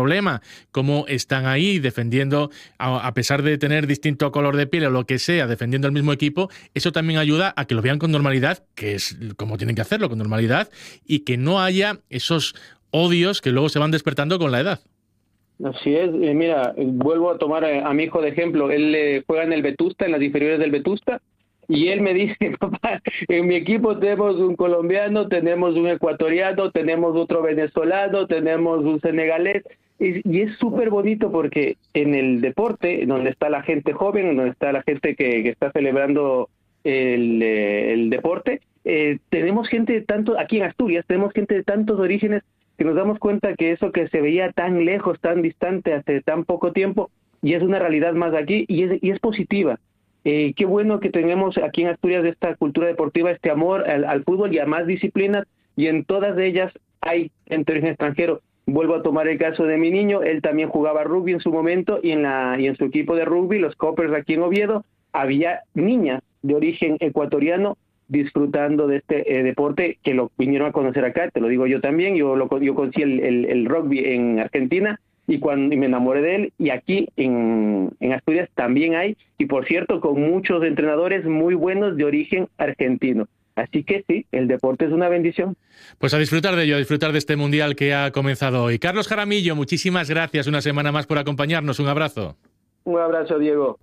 problema, cómo están ahí defendiendo, a pesar de tener distinto color de piel o lo que sea, defendiendo el mismo equipo, eso también ayuda a que lo vean con normalidad, que es como tienen que hacerlo, con normalidad, y que no haya esos odios que luego se van despertando con la edad. Así es, mira, vuelvo a tomar a mi hijo de ejemplo. Él juega en el Vetusta, en las inferiores del Vetusta, y él me dice, papá, en mi equipo tenemos un colombiano, tenemos un ecuatoriano, tenemos otro venezolano, tenemos un senegalés, y es súper bonito porque en el deporte, donde está la gente joven, donde está la gente que está celebrando el deporte, tenemos gente de tanto, aquí en Asturias, tenemos gente de tantos orígenes, que nos damos cuenta que eso que se veía tan lejos, tan distante hace tan poco tiempo, y es una realidad más aquí, y es positiva. Qué bueno que tenemos aquí en Asturias esta cultura deportiva, este amor al fútbol y a más disciplinas, y en todas ellas hay gente de origen extranjero. Vuelvo a tomar el caso de mi niño, él también jugaba rugby en su momento, y en su equipo de rugby, los Coppers aquí en Oviedo, había niñas de origen ecuatoriano disfrutando de este deporte, que lo vinieron a conocer acá, te lo digo yo también. Yo conocí el rugby en Argentina y me enamoré de él, y aquí en Asturias también hay, y por cierto con muchos entrenadores muy buenos de origen argentino. Así que sí, el deporte es una bendición. Pues a disfrutar de ello, a disfrutar de este Mundial que ha comenzado hoy. Carlos Jaramillo, muchísimas gracias una semana más por acompañarnos. Un abrazo. Un abrazo, Diego.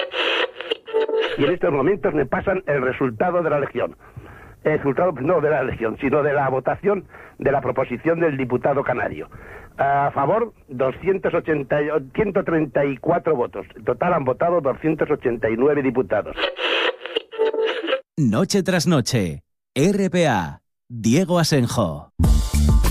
Y en estos momentos me pasan el resultado de la elección. El resultado no de la elección, sino de la votación de la proposición del diputado canario. A favor, 134 votos. En total han votado 289 diputados. Noche tras noche. RPA. Diego Asenjo.